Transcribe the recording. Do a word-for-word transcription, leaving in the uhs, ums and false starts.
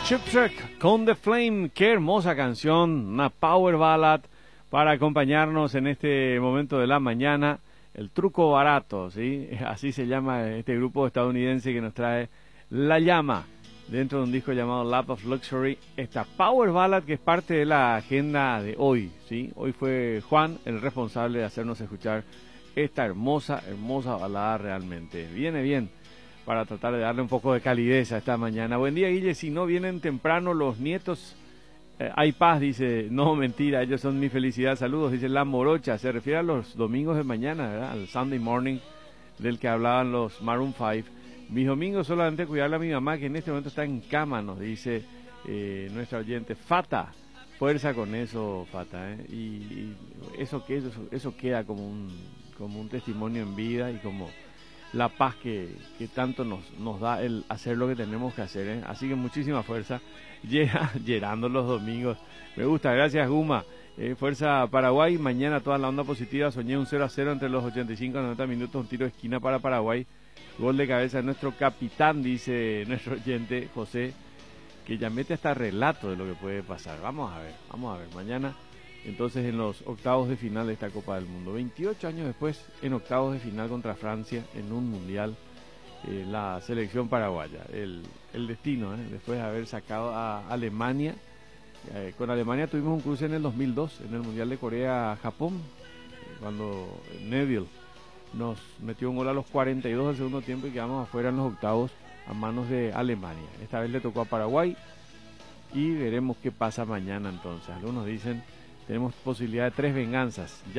Chip Trick con The Flame, qué hermosa canción, una power ballad para acompañarnos en este momento de la mañana. El truco barato, ¿sí? Así se llama este grupo estadounidense que nos trae La Llama dentro de un disco llamado Lap of Luxury. Esta power ballad que es parte de la agenda de hoy, ¿sí? Hoy fue Juan el responsable de hacernos escuchar esta hermosa, hermosa balada realmente. Viene bien para tratar de darle un poco de calidez a esta mañana. Buen día, Guille. Si no vienen temprano los nietos, eh, hay paz, dice. No, mentira, ellos son mi felicidad. Saludos, dice La Morocha. Se refiere a los domingos de mañana, ¿verdad? Al Sunday morning del que hablaban los Maroon cinco. Mis domingos solamente cuidarle a mi mamá, que en este momento está en cama, nos dice eh, nuestra oyente. Fata, fuerza con eso, Fata. ¿eh? Y, y eso, que eso, eso queda como un, como un testimonio en vida y como la paz que, que tanto nos, nos da el hacer lo que tenemos que hacer, ¿eh? Así que muchísima fuerza, llegando los domingos, me gusta, gracias Guma, eh, fuerza Paraguay, mañana toda la onda positiva, soñé un cero a cero entre los ochenta y cinco y noventa minutos, un tiro de esquina para Paraguay, gol de cabeza de nuestro capitán, dice nuestro oyente José, que ya mete hasta relato de lo que puede pasar, vamos a ver, vamos a ver, mañana. Entonces en los octavos de final de esta Copa del Mundo, veintiocho años después, en octavos de final contra Francia, en un mundial, eh, la selección paraguaya, el, el destino, eh, después de haber sacado a Alemania, eh, con Alemania tuvimos un cruce en el dos mil dos, en el mundial de Corea-Japón, eh, cuando Neville nos metió un gol a los cuarenta y dos del segundo tiempo y quedamos afuera en los octavos a manos de Alemania. Esta vez le tocó a Paraguay y veremos qué pasa mañana entonces. Algunos dicen tenemos posibilidad de tres venganzas.